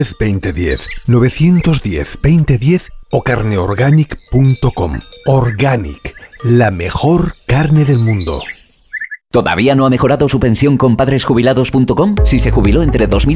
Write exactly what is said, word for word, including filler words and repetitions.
veinte diez, novecientos diez, veinte diez o carneorganic punto com. Organic, la mejor carne del mundo. ¿Todavía no ha mejorado su pensión con padres jubilados punto com? Si se jubiló entre dos mil